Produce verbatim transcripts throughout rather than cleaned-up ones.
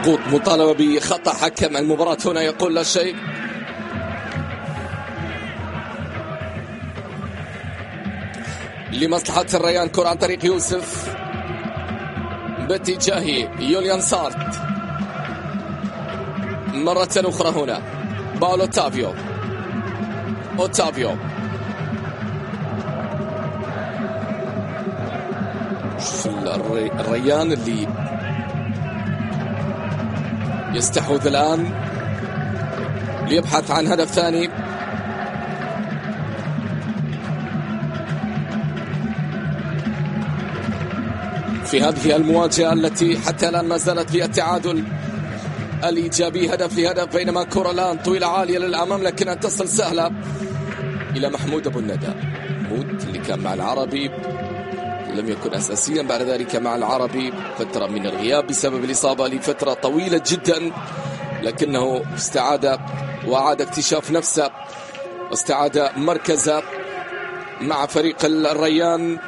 سقوط، مطالبة بخطأ حكم المباراة هنا يقول لا شيء. لمصلحة الريان كرة عن طريق يوسف باتجاه يوليان سارت، مرة أخرى هنا باولو أوتافيو أوتافيو الريان اللي يستحوذ الآن ليبحث عن هدف ثاني. في هذه المواجهة التي حتى الآن ما زالت فيها التعادل الإيجابي هدف لهدف، بينما كرة الآن طويلة عالية للأمام لكنها تصل سهلة إلى محمود أبو الندى. محمود اللي كان مع العربي لم يكن أساسيا، بعد ذلك مع العربي فترة من الغياب بسبب الإصابة لفترة طويلة جدا، لكنه استعاد وعاد اكتشاف نفسه واستعاد مركزه مع فريق الريان.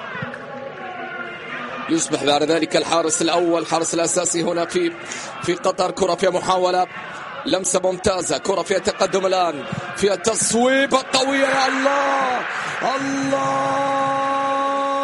يصبح بعد ذلك الحارس الأول، الحارس الأساسي هنا في في قطر. كرة فيها محاولة، لمسة ممتازة، كرة فيها تقدم الآن، فيها تصويبة قوية. يا الله الله،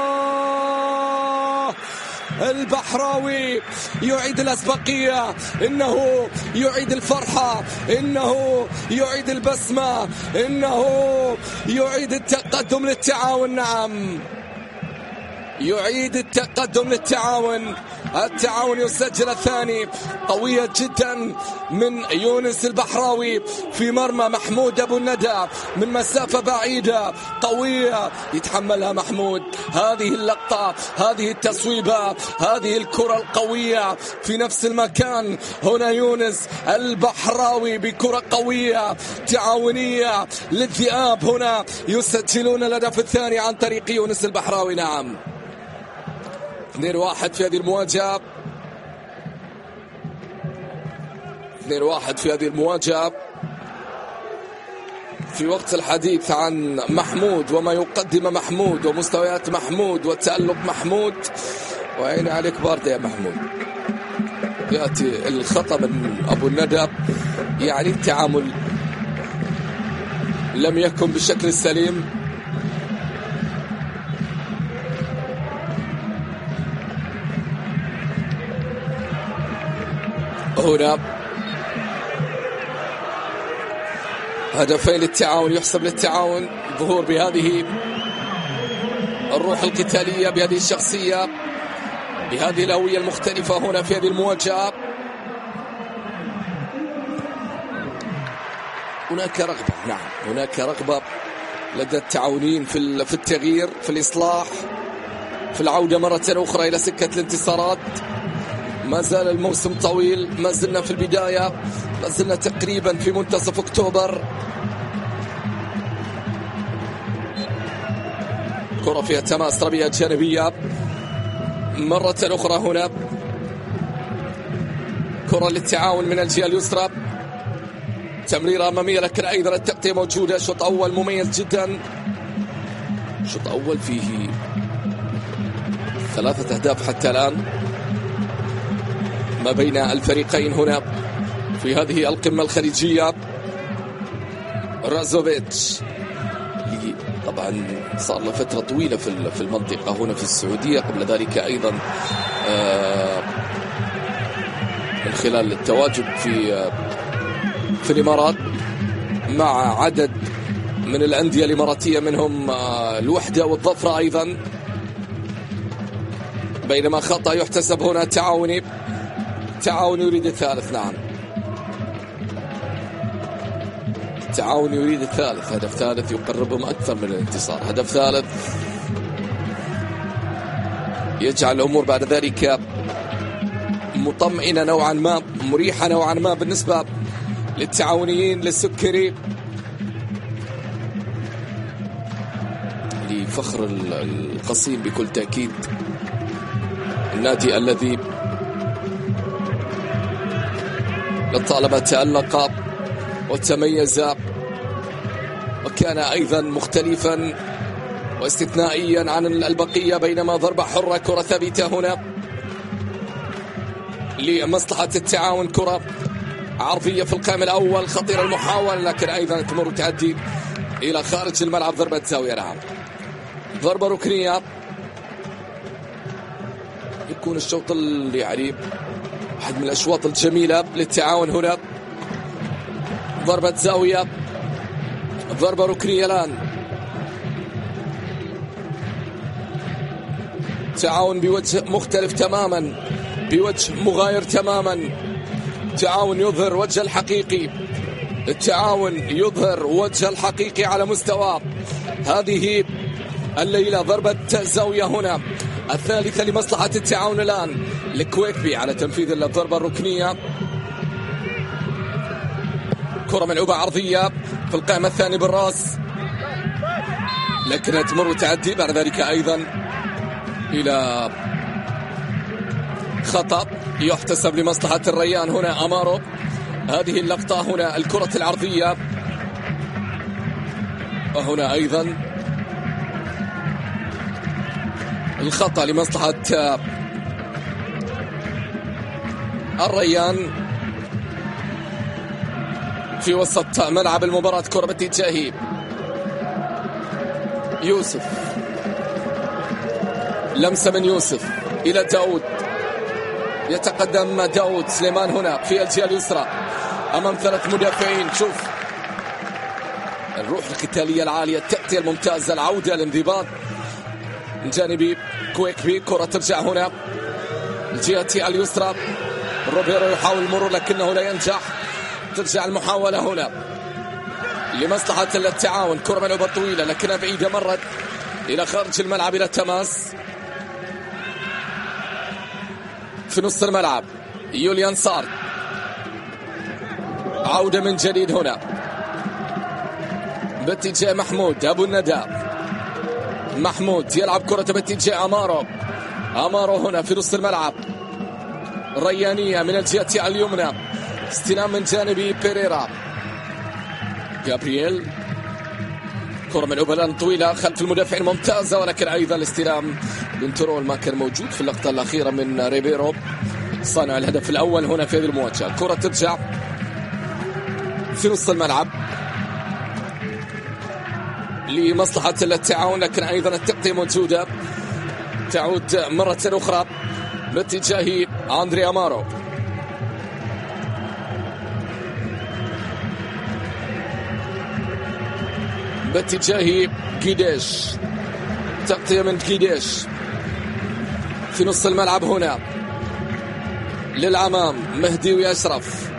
البحراوي يعيد الأسبقية، إنه يعيد الفرحة، إنه يعيد البسمة، إنه يعيد التقدم للتعاون. نعم، يعيد التقدم للتعاون. التعاون يسجل الثاني، قوية جدا من يونس البحراوي في مرمى محمود أبو الندى من مسافة بعيدة، قوية يتحملها محمود. هذه اللقطة، هذه التصويبة، هذه الكرة القوية في نفس المكان. هنا يونس البحراوي بكرة قوية تعاونية للذئاب، هنا يسجلون الهدف الثاني عن طريق يونس البحراوي. نعم، اثنين واحد في هذه المواجهة، اثنين واحد في هذه المواجهة. في وقت الحديث عن محمود وما يقدم محمود ومستويات محمود وتألق محمود، وعيني عليك باردة يا محمود. يأتي الخطأ من أبو الندى، يعني التعامل لم يكن بالشكل السليم. هنا هدفين للتعاون، يحسب للتعاون ظهور بهذه الروح القتالية، بهذه الشخصية، بهذه الهوية المختلفة هنا في هذه المواجهة. هناك رغبة، نعم هناك رغبة لدى التعاونين في في التغيير، في الإصلاح، في العودة مرة أخرى إلى سكة الانتصارات. ما زال الموسم طويل، ما زلنا في البداية، ما زلنا تقريبا في منتصف أكتوبر. كرة فيها تماس، رمية جانبية مرة أخرى. هنا كرة للتعاون من الجهة اليسرى، تمريرة أمامية لكن أيضا التغطية موجودة. شوط أول مميز جدا، شوط أول فيه ثلاثة أهداف حتى الآن ما بين الفريقين هنا في هذه القمة الخليجية. رازوفيتش طبعا صار له فترة طويلة في المنطقة هنا في السعودية، قبل ذلك أيضا من خلال التواجد في في الإمارات مع عدد من الأندية الإماراتية، منهم الوحدة والظفرة أيضا. بينما خطأ يحتسب هنا تعاوني، التعاون يريد الثالث. نعم، التعاون يريد الثالث، هدف ثالث يقربهم أكثر من الانتصار، هدف ثالث يجعل الأمور بعد ذلك مطمئنة نوعا ما، مريحة نوعا ما بالنسبة للتعاونيين للسكري، لفخر القصيم بكل تأكيد، النادي الذي لطالما تألق وتميز وكان أيضا مختلفا واستثنائيا عن البقية. بينما ضربة حرة، كرة ثابتة هنا لمصلحة التعاون. كرة عرضية في القائم الأول، خطيرة المحاولة لكن أيضا تمر وتعدي إلى خارج الملعب. ضربة زاوية. نعم ضربة ركنية. يكون الشوط يعني واحد من الأشواط الجميلة للتعاون هنا. ضربة زاوية، ضربة ركنية الآن. تعاون بوجه مختلف تماما، بوجه مغاير تماما. تعاون يظهر وجه الحقيقي، التعاون يظهر وجه الحقيقي على مستوى هذه الليلة. ضربة زاوية هنا الثالثة لمصلحة التعاون الآن. الكويكبي على تنفيذ الضربة الركنية. كرة ملعوبة عرضية في القائمة الثاني بالراس لكنها تمر وتعدي بعد ذلك أيضا إلى خطأ يحتسب لمصلحة الريان. هنا أمارو، هذه اللقطة هنا الكرة العرضية، وهنا أيضا الخطأ لمصلحة الريان في وسط ملعب المباراة. كرة باتجاه يوسف، لمسة من يوسف إلى داود، يتقدم داود سليمان هنا في الجهة اليسرى أمام ثلاث مدافعين. شوف الروح القتالية العالية، التأتية الممتازة، العودة الانضباط من جانب كويكبي. كرة ترجع هنا الجهة اليسرى، روبيرو يحاول المرور لكنه لا ينجح. ترجع المحاولة هنا لمصلحة التعاون. كرة ملعوبة طويلة لكنها بعيدة، مرت إلى خارج الملعب إلى التماس في نص الملعب. يوليان صار، عودة من جديد هنا باتجاه محمود أبو الندى. محمود يلعب كرة باتجاه أمارو. أمارو هنا في نص الملعب، ريانية من الجهة اليمنى، استلام من جانب بيريرا. جابرييل، كرة ملعوبة الآن طويلة خلف المدافعين ممتازة، ولكن أيضا الاستلام كنترول ما كان موجود في اللقطة الأخيرة من ريبيرو صانع الهدف الأول هنا في هذه المواجهة. كرة ترجع في نص الملعب لمصلحة التعاون، لكن أيضا التغطية موجودة. تعود مرة أخرى باتجاه أندري أمارو. باتجاه جيديش، تغطية من جيديش في نص الملعب هنا للأمام. مهدي ويشرف،